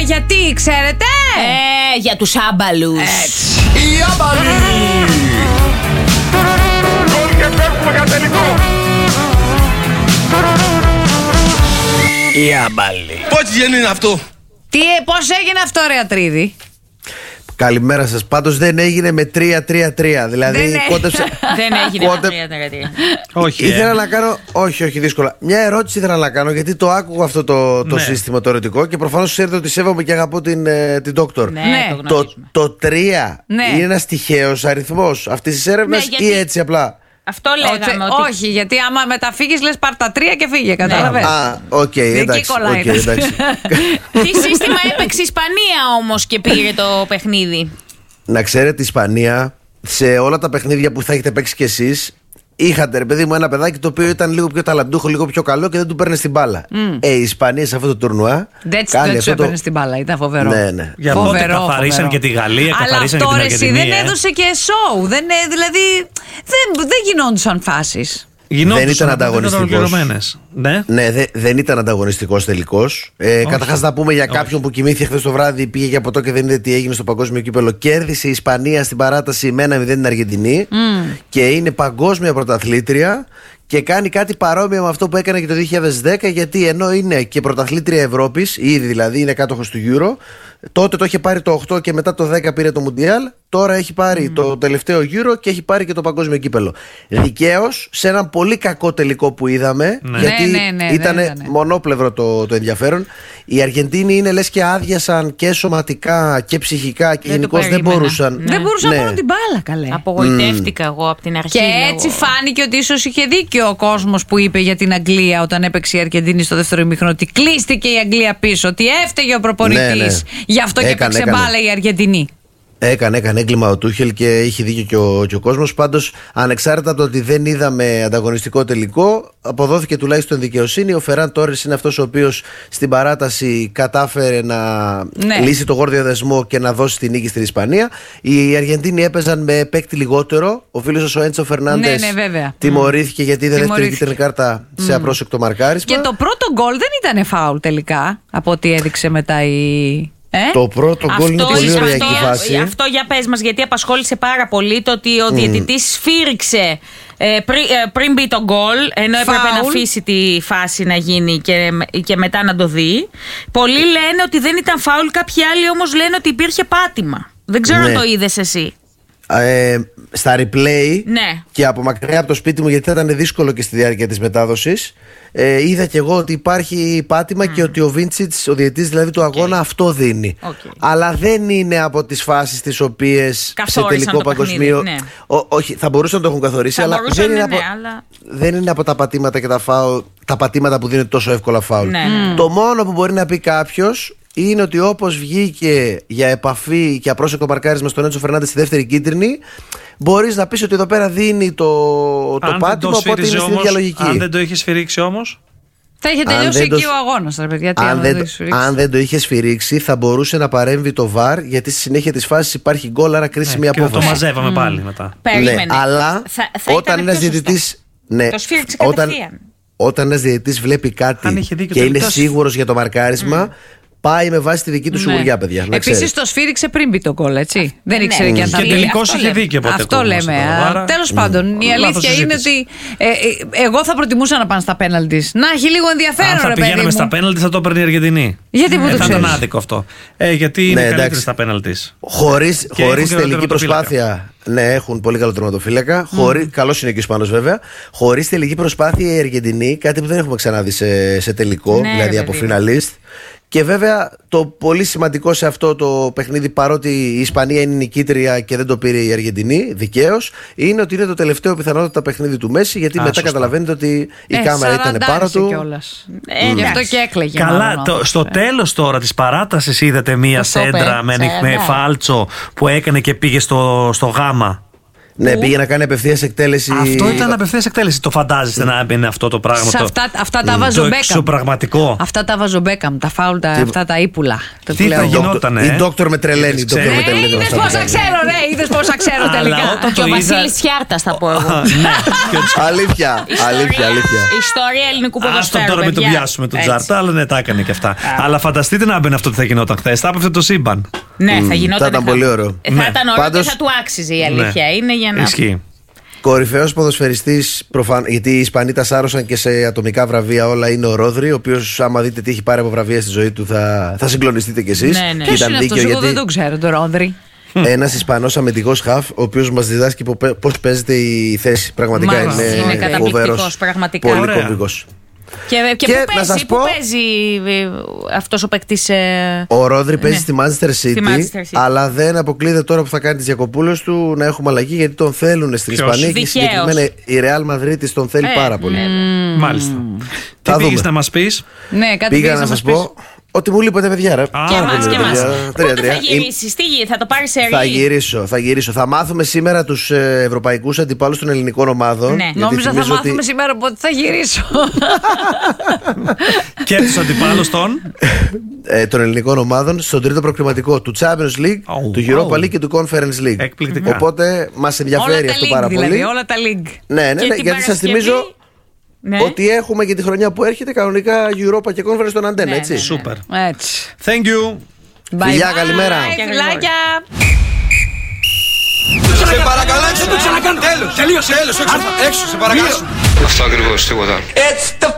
γιατί, ξέρετε? Για τους άμπαλους. Οι άμπαλοι. Και φεύγουμε για τελικό. Οι άμπαλοι. Πώς γίνει αυτό? Πώς έγινε αυτό, ρε Ατρίδη? Καλημέρα σας. Πάντως δεν έγινε με 3-3-3. Δηλαδή κόντεψε. Δεν έγινε με 3-3-3. Όχι. Ήθελα να κάνω. Όχι, δύσκολα. Μια ερώτηση ήθελα να κάνω, γιατί το άκουγα αυτό το σύστημα το ερωτικό και προφανώς ξέρετε ότι σέβομαι και αγαπώ την Δόκτωρ. Το 3 είναι ένας τυχαίος αριθμός αυτής της έρευνας ή έτσι απλά? Αυτό λέγαμε. Όχι, γιατί άμα μεταφύγεις λες πάρ' τα 3 και φύγε, κατάλαβες. Οκ, εντάξει. Τι σύστημα έπαιξε η Ισπανία όμως και πήρε το παιχνίδι? Να ξέρετε, η Ισπανία σε όλα τα παιχνίδια που θα έχετε παίξει κι εσείς, είχατε, ρε παιδί μου, ένα παιδάκι το οποίο ήταν λίγο πιο ταλαντούχο, λίγο πιο καλό και δεν του παίρνε στην μπάλα. Η Ισπανία σε αυτό το τουρνουά δεν του έπαιρνε στην μπάλα, ήταν φοβερό. Ναι. Για πότε καθαρίσαν και τη Γαλλία, καθαρίσαν και την Αργεντινή. Δεν έδωσε και σοου. Δηλαδή δεν γινόντουσαν φάσεις. Δεν ήταν ανταγωνιστικός. Δεν ήταν ανταγωνιστικός τελικός. Καταρχάς να πούμε για κάποιον που κοιμήθηκε χθες το βράδυ, πήγε για ποτό και δεν είδε τι έγινε στο παγκόσμιο κύπελλο. Κέρδισε η Ισπανία στην παράταση με 1-0 την Αργεντινή και είναι παγκόσμια πρωταθλήτρια. Και κάνει κάτι παρόμοιο με αυτό που έκανε και το 2010, γιατί ενώ είναι και πρωταθλήτρια Ευρώπης, ήδη δηλαδή είναι κάτοχος του Euro, τότε το είχε πάρει το 8 και μετά το 10 πήρε το Μουντιάλ, τώρα έχει πάρει το τελευταίο Euro και έχει πάρει και το παγκόσμιο κύπελλο. Δικαίως σε έναν πολύ κακό τελικό που είδαμε, γιατί ήταν μονόπλευρο το ενδιαφέρον. Οι Αργεντίνοι είναι λες και άδειασαν και σωματικά και ψυχικά και γενικώς δεν μπορούσαν. Δεν μπορούσαν να πάρουν την μπάλα, καλέ. Απογοητεύτηκα εγώ από την αρχή. Και έτσι φάνηκε ότι ίσως είχε δίκιο ο κόσμος που είπε για την Αγγλία όταν έπαιξε η Αργεντίνη στο δεύτερο ημίχρονο, ότι κλείστηκε η Αγγλία πίσω, ότι έφταιγε ο προπονητής. Γι' αυτό και έπαιξε μπάλα η Αργεντινή. Έκανε έγκλημα ο Τούχελ και είχε δίκιο και ο κόσμος. Πάντως, ανεξάρτητα από το ότι δεν είδαμε ανταγωνιστικό τελικό, αποδόθηκε τουλάχιστον δικαιοσύνη. Ο Φεράν Τόρες είναι αυτός ο οποίος στην παράταση κατάφερε να λύσει το γόρδιο δεσμό και να δώσει τη νίκη στην Ισπανία. Οι Αργεντίνοι έπαιζαν με παίκτη λιγότερο. Ο φίλος ο Έντσο Φερνάντες τιμωρήθηκε γιατί είδε δεύτερη κίτρινη κάρτα σε απρόσεκτο μαρκάρισμα. Και το πρώτο γκολ δεν ήταν φάουλ τελικά, από ό,τι έδειξε μετά η. Το πρώτο γκολ είναι πολύ ωραία η βάση. Αυτό για πες μας, γιατί απασχόλησε πάρα πολύ το ότι ο διαιτητής σφύριξε πριν μπει το γκολ, ενώ έπρεπε να αφήσει τη φάση να γίνει και μετά να το δει. Πολλοί λένε ότι δεν ήταν φάουλ, κάποιοι άλλοι όμως λένε ότι υπήρχε πάτημα. Δεν ξέρω αν το είδες εσύ. Στα replay και από μακριά από το σπίτι μου, γιατί θα ήταν δύσκολο και στη διάρκεια της μετάδοσης, είδα και εγώ ότι υπάρχει πάτημα και ότι ο Βίντσιτς, ο διαιτητής δηλαδή του αγώνα, αυτό δίνει. Αλλά δεν είναι από τις φάσεις τις οποίες σε τελικό παγκοσμίο. Όχι, θα μπορούσαν να το έχουν καθορίσει, αλλά δεν είναι από τα πατήματα και τα πατήματα που δίνουν τόσο εύκολα φάουλ. Το μόνο που μπορεί να πει κάποιος είναι ότι όπως βγήκε για επαφή και απρόσεκτο μαρκάρισμα στον Έντσο Φερνάντες στη δεύτερη κίτρινη, μπορείς να πεις ότι εδώ πέρα δίνει το πάτημα, οπότε είναι στην ίδια λογική. Αν δεν το είχε σφυρίξει όμως, θα είχε τελειώσει εκεί ο αγώνας, ρε παιδιά. Αν δεν το είχε σφυρίξει, θα μπορούσε να παρέμβει το VAR, γιατί στη συνέχεια της φάσης υπάρχει γκολ, άρα κρίσιμη απόφαση. Και το μαζεύαμε πάλι μετά. Αλλά όταν ένας διαιτητής. Το σφύριξε κατευθείαν. Όταν ένας διαιτητής βλέπει κάτι και είναι σίγουρος για το μαρκάρισμα, πάει με βάση τη δική του σιγουριά, παιδιά. Επίσης το σφύριξε πριν μπει το γκολ, έτσι. Δεν ήξερε και αν θα βγει. Και τελικώς είχε δίκιο. Αυτό λέμε. Τέλος πάντων, η αλήθεια είναι ότι εγώ θα προτιμούσα να πάνε στα πέναλτις. Να έχει λίγο ενδιαφέρον, ρε παιδί μου. Αν θα πηγαίναμε στα πέναλτις, θα το έπαιρνε η Αργεντινή. Γιατί που το ξέρεις? Θα ήταν άδικο αυτό. Γιατί είναι καλύτερη στα πέναλτις. Χωρίς τελική προσπάθεια. Ναι, έχουν πολύ καλό τερματοφύλακα. Καλός είναι και ο Ισπανός βέβαια. Χωρίς τελική προσπάθεια η Αργεντινή, κάτι που δεν έχουμε ξαναδεί σε τελικό, δηλαδή από φιναλίστ. Και βέβαια το πολύ σημαντικό σε αυτό το παιχνίδι, παρότι η Ισπανία είναι νικήτρια και δεν το πήρε η Αργεντινή, δικαίως, είναι ότι είναι το τελευταίο πιθανότατα παιχνίδι του Μέση, γιατί μετά καταλαβαίνετε ότι η κάμερα ήταν πάνω του. Γι' αυτό και έκλαιγε. Καλά, στο τέλος τώρα της παράτασης είδατε μία σέντρα με φάλτσο που έκανε και πήγε στο γάμα. Ναι, πήγε να κάνει απευθείας εκτέλεση. Αυτό ήταν απευθείας εκτέλεση. Το φαντάζεστε να έμπαινε αυτό το πράγμα? Αυτά τα βάζω Μπέκαμ. Εξωπραγματικό. Αυτά τα βάζω Μπέκαμ. Τα φάουλ, αυτά τα ύπουλα. Τι θα γινότανε? Η Ντόκτορ με τρελαίνει. Είδες πόσα ξέρω, ρε! Είδες πόσα ξέρω τελικά. Και ο Βασίλης Τσιάρτας θα πω εγώ. Αλήθεια. Ιστορία ελληνικού ποδοσφαίρου. Αυτό τώρα μην το βιάσουμε τον Τζάρτα, αλλά ναι, τα έκανε και αυτά. Αλλά φανταστείτε να μπαινε αυτό που θα γινόταν χθες. Θα έπεφτε το σύμπαν. Ναι, θα γινόταν. Θα ήταν πολύ ωραίο. Θα ήταν ωραίο και θα του άξιζε, η αλήθεια είναι, για να. Ισχύει. Κορυφαίος ποδοσφαιριστής, γιατί οι Ισπανοί τα σάρωσαν και σε ατομικά βραβεία όλα, είναι ο Ρόδρυ, ο οποίος, άμα δείτε τι έχει πάρει από βραβεία στη ζωή του, θα συγκλονιστείτε κι εσείς. Ναι. Ποιος είναι αυτός? Εγώ δεν τον ξέρω, τον Ρόδρυ. Ένας Ισπανός αμυντικός χαφ, ο οποίος μας διδάσκει πώς παίζεται η θέση. Πραγματικά είναι καταπληκτικός, πραγματικά. Πολύ κομβικός. Και πού παίζει αυτός ο παίκτης? Ο Ρόδρυ παίζει στη Manchester City, αλλά δεν αποκλείεται τώρα που θα κάνει τις διακοπούλες του να έχουμε αλλαγή, γιατί τον θέλουν στην Ισπανία και συγκεκριμένα η Real Madrid τον θέλει πάρα πολύ. Μάλιστα. Τι πήγες να μας πεις? Ναι, κάτι πήγα να σας πω ότι μου λείπετε, παιδιά. Και εμάς. Πότε θα γυρίσεις? Θα το πάρεις σε Θα γυρίσω. Θα μάθουμε σήμερα τους ευρωπαϊκούς αντιπάλους των ελληνικών ομάδων. Ναι. Νόμιζα θα μάθουμε σήμερα πότε θα γυρίσω. Και τους αντιπάλους των ελληνικών ομάδων στον τρίτο προκριματικό του Champions League, του Europa League και του Conference League. Εκπληκτικά. Οπότε μας ενδιαφέρει αυτό πάρα πολύ. Δηλαδή, όλα τα league. Ναι, γιατί σας θυμίζω ότι έχουμε και τη χρονιά που έρχεται κανονικά Europa και Conference στον Αντένα, έτσι. Σούπερ. Έτσι. Thank you. Φιλιά, καλημέρα. Φιλάκια. Σε παρακαλώ, έξω το ξανακάνω. Τέλος. Έξω, σε παρακαλώ. Αυτό ακριβώς, τίποτα.